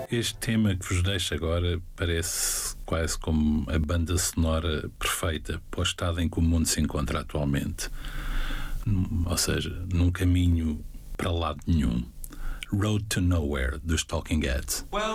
Este tema que vos deixo agora parece quase como a banda sonora perfeita para o estado em que o mundo se encontra atualmente. Ou seja, num caminho para lado nenhum. Road to Nowhere, dos Talking Heads.